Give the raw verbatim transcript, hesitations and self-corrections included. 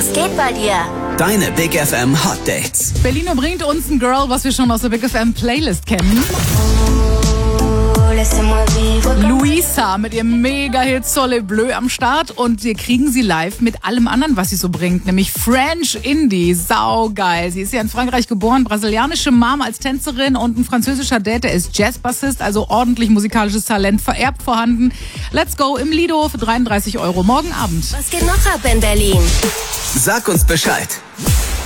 Was geht bei dir? Deine Big F M Hot Dates. Berliner bringt uns ein Girl, was wir schon aus der Big F M Playlist kennen. Luisa mit ihrem Mega-Hit Soleil Bleu am Start und wir kriegen sie live mit allem anderen, was sie so bringt, nämlich French Indie. Saugeil. Sie ist ja in Frankreich geboren, brasilianische Mom als Tänzerin und ein französischer Dad, der ist Jazzbassist, also ordentlich musikalisches Talent vererbt vorhanden. Let's go im Lido für dreiunddreißig Euro morgen Abend. Was geht noch ab in Berlin? Sag uns Bescheid.